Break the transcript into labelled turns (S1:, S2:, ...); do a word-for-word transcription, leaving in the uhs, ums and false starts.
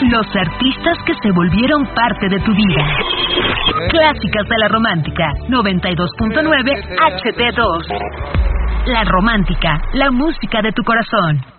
S1: Los artistas que se volvieron parte de tu vida. Clásicas de la Romántica, noventa y dos punto nueve H T dos. La Romántica, la música de tu corazón.